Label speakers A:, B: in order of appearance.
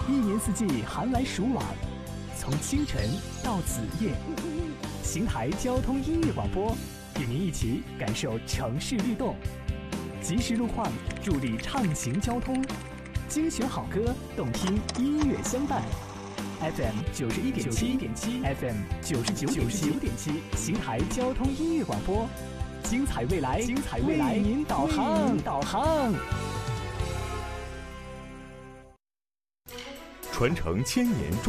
A: 一年四季寒来暑往，从清晨到子夜，邢台交通音乐广播与您一起感受城市律动，及时路况助力畅行交通，精选好歌，动听音乐相伴。FM 91.7 FM 99.7，邢台交通音乐广播，精彩未来，为您导航。
B: 传承千年